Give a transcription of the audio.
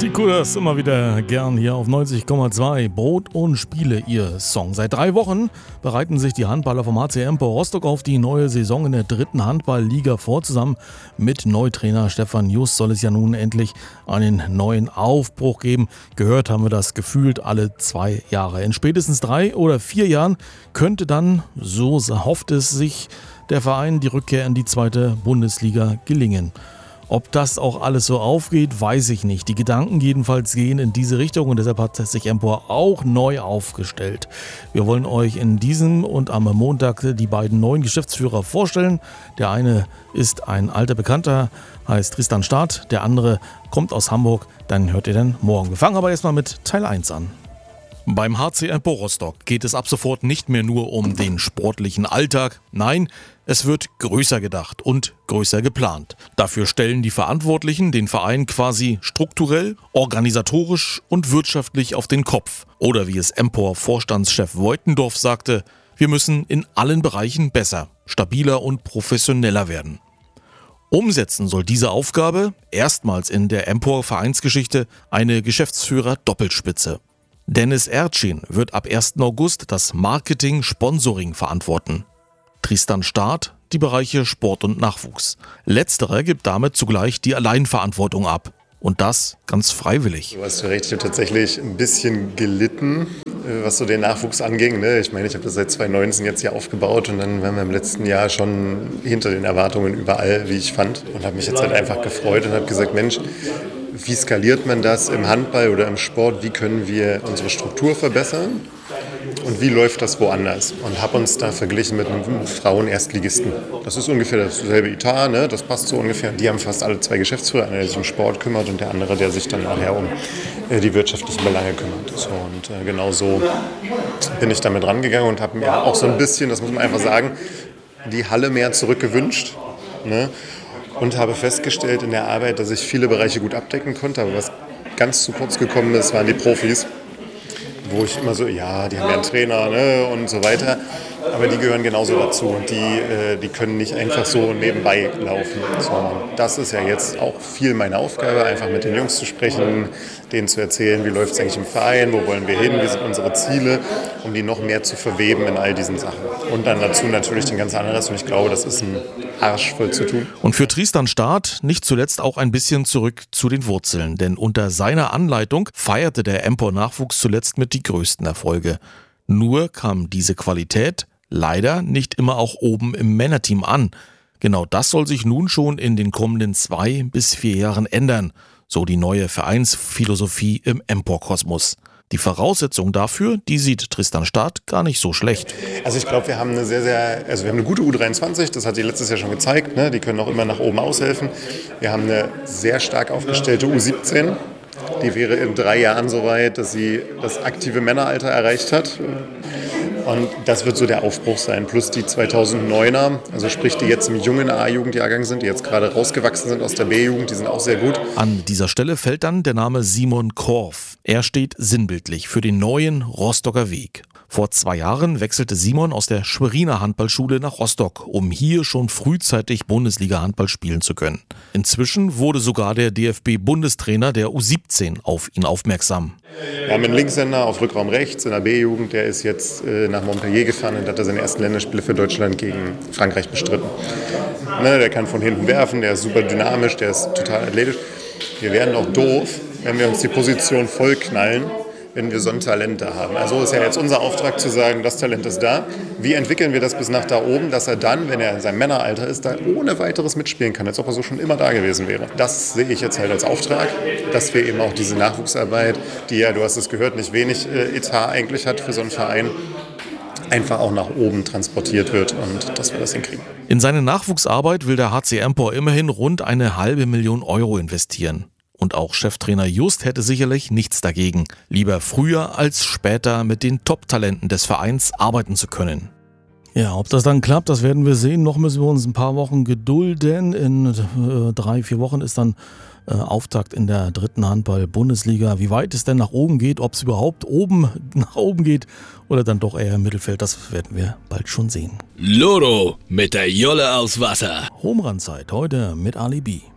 Die Coolers immer wieder gern hier auf 90,2. Brot und Spiele, ihr Song. Seit 3 Wochen bereiten sich die Handballer vom HC Empor Rostock auf die neue Saison in der 3. Handball-Liga vor. Zusammen mit Neutrainer Stefan Just soll es ja nun endlich einen neuen Aufbruch geben. Gehört haben wir das gefühlt alle 2 Jahre. In spätestens 3 oder 4 Jahren könnte dann, so hofft es sich der Verein, die Rückkehr in die 2. Bundesliga gelingen. Ob das auch alles so aufgeht, weiß ich nicht. Die Gedanken jedenfalls gehen in diese Richtung und deshalb hat sich Empor auch neu aufgestellt. Wir wollen euch in diesem und am Montag die beiden neuen Geschäftsführer vorstellen. Der eine ist ein alter Bekannter, heißt Tristan Staat. Der andere kommt aus Hamburg. Dann hört ihr dann morgen. Wir fangen aber erstmal mit Teil 1 an. Beim HC Empor Rostock geht es ab sofort nicht mehr nur um den sportlichen Alltag. Nein, es wird größer gedacht und größer geplant. Dafür stellen die Verantwortlichen den Verein quasi strukturell, organisatorisch und wirtschaftlich auf den Kopf. Oder wie es Empor-Vorstandschef Voitendorf sagte, wir müssen in allen Bereichen besser, stabiler und professioneller werden. Umsetzen soll diese Aufgabe erstmals in der Empor-Vereinsgeschichte eine Geschäftsführer-Doppelspitze. Dennis Ertschin wird ab 1. August das Marketing-Sponsoring verantworten. Tristan Staat die Bereiche Sport und Nachwuchs. Letzterer gibt damit zugleich die Alleinverantwortung ab. Und das ganz freiwillig. Du hast ja recht, ich habe tatsächlich ein bisschen gelitten, was so den Nachwuchs anging. Ich meine, ich habe das seit 2019 jetzt hier aufgebaut und dann waren wir im letzten Jahr schon hinter den Erwartungen überall, wie ich fand. Und habe mich jetzt halt einfach gefreut und habe gesagt, Mensch, wie skaliert man das im Handball oder im Sport? Wie können wir unsere Struktur verbessern? Und wie läuft das woanders? Und habe uns da verglichen mit einem Frauen-Erstligisten. Das ist ungefähr dasselbe Etat, das passt so ungefähr. Die haben fast alle 2 Geschäftsführer, einer, der sich um Sport kümmert und der andere, der sich dann nachher um die wirtschaftlichen Belange kümmert. So, und genau so bin ich damit rangegangen und habe mir auch so ein bisschen, das muss man einfach sagen, die Halle mehr zurückgewünscht. Und habe festgestellt in der Arbeit, dass ich viele Bereiche gut abdecken konnte, aber was ganz zu kurz gekommen ist, waren die Profis, wo ich immer so, ja, die haben ja einen Trainer und so weiter, aber die gehören genauso dazu und die können nicht einfach so nebenbei laufen. So, das ist ja jetzt auch viel meine Aufgabe, einfach mit den Jungs zu sprechen, denen zu erzählen, wie läuft es eigentlich im Verein, wo wollen wir hin, wie sind unsere Ziele, um die noch mehr zu verweben in all diesen Sachen. Und dann dazu natürlich den ganzen anderen Rest und ich glaube, das ist ein Arsch voll zu tun. Und für Tristan Staat nicht zuletzt auch ein bisschen zurück zu den Wurzeln, denn unter seiner Anleitung feierte der Empor-Nachwuchs zuletzt mit die größten Erfolge. Nur kam diese Qualität leider nicht immer auch oben im Männerteam an. Genau das soll sich nun schon in den kommenden 2 bis 4 Jahren ändern, so die neue Vereinsphilosophie im Empor-Kosmos. Die Voraussetzung dafür, die sieht Tristan Staat gar nicht so schlecht. Also ich glaube, wir haben wir haben eine gute U23, das hat die letztes Jahr schon gezeigt, die können auch immer nach oben aushelfen. Wir haben eine sehr stark aufgestellte U17, die wäre in 3 Jahren so weit, dass sie das aktive Männeralter erreicht hat. Und das wird so der Aufbruch sein, plus die 2009er, also sprich die jetzt im jungen A-Jugendjahrgang sind, die jetzt gerade rausgewachsen sind aus der B-Jugend, die sind auch sehr gut. An dieser Stelle fällt dann der Name Simon Korf. Er steht sinnbildlich für den neuen Rostocker Weg. Vor 2 Jahren wechselte Simon aus der Schweriner Handballschule nach Rostock, um hier schon frühzeitig Bundesliga-Handball spielen zu können. Inzwischen wurde sogar der DFB-Bundestrainer der U17 auf ihn aufmerksam. Wir haben einen Linkshänder auf Rückraum rechts in der B-Jugend, der ist jetzt nach Montpellier gefahren und hat seine ersten Länderspiele für Deutschland gegen Frankreich bestritten. Der kann von hinten werfen, der ist super dynamisch, der ist total athletisch. Wir wären doch doof, wenn wir uns die Position vollknallen, wenn wir so ein Talent da haben. Also ist ja jetzt unser Auftrag zu sagen, das Talent ist da. Wie entwickeln wir das bis nach da oben, dass er dann, wenn er in seinem Männeralter ist, da ohne weiteres mitspielen kann, als ob er so schon immer da gewesen wäre. Das sehe ich jetzt halt als Auftrag, dass wir eben auch diese Nachwuchsarbeit, die ja, du hast es gehört, nicht wenig Etat eigentlich hat für so einen Verein, einfach auch nach oben transportiert wird und dass wir das hinkriegen. In seine Nachwuchsarbeit will der HC Empor immerhin rund 500.000 Euro investieren. Und auch Cheftrainer Just hätte sicherlich nichts dagegen, lieber früher als später mit den Top-Talenten des Vereins arbeiten zu können. Ja, ob das dann klappt, das werden wir sehen. Noch müssen wir uns ein paar Wochen gedulden. In 3-4 Wochen ist dann Auftakt in der 3. Handball-Bundesliga. Wie weit es denn nach oben geht, ob es überhaupt nach oben geht oder dann doch eher im Mittelfeld, das werden wir bald schon sehen. Loro mit der Jolle aus Wasser. Homerun-Zeit heute mit Ali B.